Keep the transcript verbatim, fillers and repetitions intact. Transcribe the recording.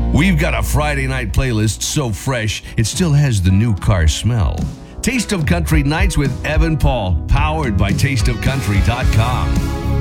We've got a Friday night playlist so fresh, it still has the new car smell. Taste of Country Nights with Evan Paul, powered by taste of country dot com.